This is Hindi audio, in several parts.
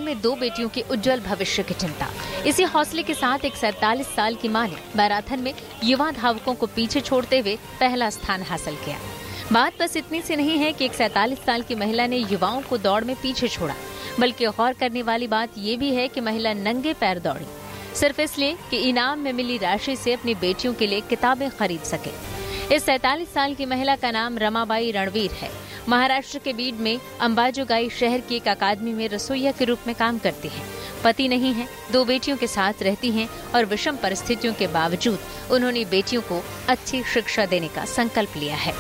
में 2 बेटियों के उज्जवल भविष्य की चिंता। इसी हौसले के साथ एक 47 साल की मां ने मैराथन में युवा धावकों को पीछे छोड़ते हुए पहला स्थान हासिल किया। बात बस इतनी सी नहीं है कि एक 47 साल की महिला ने युवाओं को दौड़ में पीछे छोड़ा, बल्कि गौर करने वाली बात ये भी है कि महिला नंगे पैर दौड़ी, सिर्फ इसलिए कि इनाम में मिली राशि से अपनी बेटियों के लिए किताबें खरीद सके। इस 47 साल की महिला का नाम रमाबाई रणवीर है। महाराष्ट्र के बीड में अंबाजोगाई शहर की एक अकादमी में रसोइया के रूप में काम करती हैं। पति नहीं है, 2 बेटियों के साथ रहती हैं और विषम परिस्थितियों के बावजूद उन्होंने बेटियों को अच्छी शिक्षा देने का संकल्प लिया है।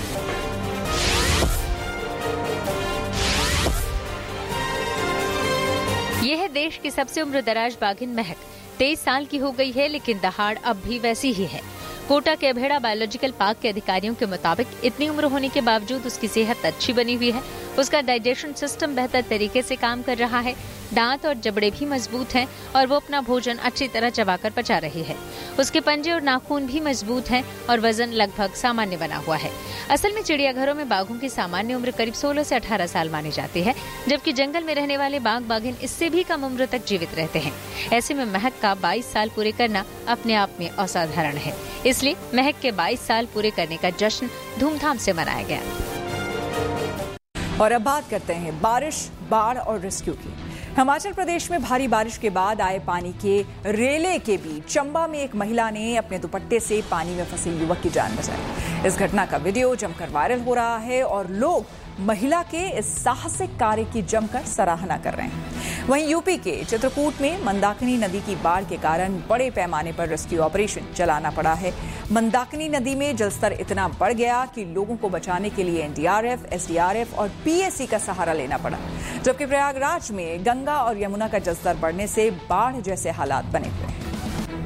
यह है देश की सबसे उम्रदराज बाघिन महक। 23 साल की हो गई है, लेकिन दहाड़ अब भी वैसी ही है। कोटा के अभेड़ा बायोलॉजिकल पार्क के अधिकारियों के मुताबिक इतनी उम्र होने के बावजूद उसकी सेहत अच्छी बनी हुई है। उसका डाइजेशन सिस्टम बेहतर तरीके से काम कर रहा है, दांत और जबड़े भी मजबूत हैं और वो अपना भोजन अच्छी तरह चबाकर पचा रही है। उसके पंजे और नाखून भी मजबूत हैं और वजन लगभग सामान्य बना हुआ है। असल में चिड़ियाघरों में बाघों की सामान्य उम्र करीब 16 से 18 साल मानी जाती है, जबकि जंगल में रहने वाले बाघ बाघिन इससे भी कम उम्र तक जीवित रहते हैं। ऐसे में महक का 22 साल पूरे करना अपने आप में असाधारण है, इसलिए महक के 22 साल पूरे करने का जश्न धूमधाम से मनाया गया। और अब बात करते हैं बारिश, बाढ़ और रेस्क्यू की। हिमाचल प्रदेश में भारी बारिश के बाद आए पानी के रेले के बीच चंबा में एक महिला ने अपने दुपट्टे से पानी में फंसे युवक की जान बचाई। इस घटना का वीडियो जमकर वायरल हो रहा है और लोग महिला के इस साहसिक कार्य की जमकर सराहना कर रहे हैं। वहीं यूपी के चित्रकूट में मंदाकिनी नदी की बाढ़ के कारण बड़े पैमाने पर रेस्क्यू ऑपरेशन चलाना पड़ा है। मंदाकिनी नदी में जलस्तर इतना बढ़ गया कि लोगों को बचाने के लिए एनडीआरएफ, एसडीआरएफ और पीएसी का सहारा लेना पड़ा, जबकि प्रयागराज में गंगा और यमुना का जलस्तर बढ़ने से बाढ़ जैसे हालात बने हुए हैं।